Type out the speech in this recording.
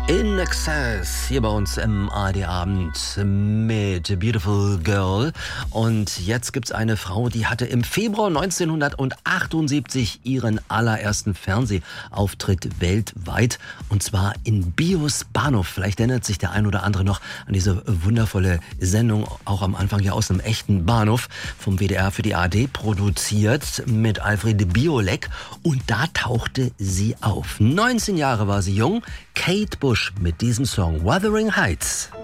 In Excess, hier bei uns im ARD-Abend mit Beautiful Girl. Und jetzt gibt's eine Frau, die hatte im Februar 1978 ihren allerersten Fernsehauftritt weltweit. Und zwar in Bios Bahnhof. Vielleicht erinnert sich der ein oder andere noch an diese wundervolle Sendung, auch am Anfang ja aus einem echten Bahnhof, vom WDR für die ARD produziert, mit Alfred Biolek. Und da tauchte sie auf. 19 Jahre war sie jung. Kate Bush mit diesem Song Wuthering Heights.